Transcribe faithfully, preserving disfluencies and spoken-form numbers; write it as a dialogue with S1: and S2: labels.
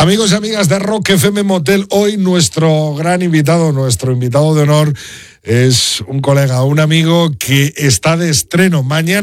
S1: Amigos y amigas de Rock F M Motel, hoy nuestro gran invitado, nuestro invitado de honor es un colega, un amigo que está de estreno mañana.